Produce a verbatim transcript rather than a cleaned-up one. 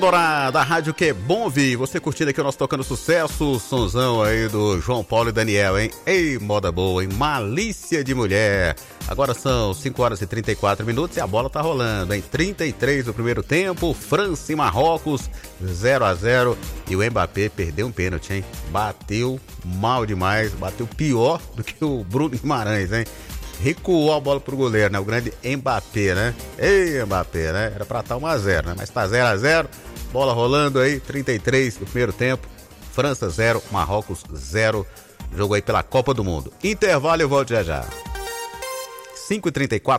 Da rádio que é bom ouvir, você curtindo aqui o nosso Tocando Sucesso, sonzão aí do João Paulo e Daniel, hein? Ei, moda boa, hein? Malícia de Mulher. Agora são cinco horas e trinta e quatro minutos e a bola tá rolando, hein? trinta e três do primeiro tempo, França e Marrocos, zero a zero. E o Mbappé perdeu um pênalti, hein? Bateu mal demais, bateu pior do que o Bruno Guimarães, hein? Recuou a bola pro goleiro, né? O grande Mbappé, né? Ei, Mbappé, né? Era pra estar um a zero, né? Mas tá zero a zero. Bola rolando aí, trinta e três do primeiro tempo. França zero, Marrocos zero. Jogo aí pela Copa do Mundo. Intervalo, eu volto já já. cinco e trinta e quatro.